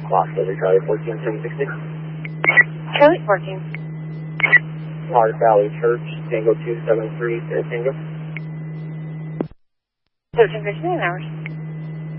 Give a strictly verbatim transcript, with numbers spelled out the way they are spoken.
Lost Lily, Charlie fourteen seven sixty. Charlie fourteen. Hard Valley Church, Tango two seven three, Tango. thirteen fifty-nine hours.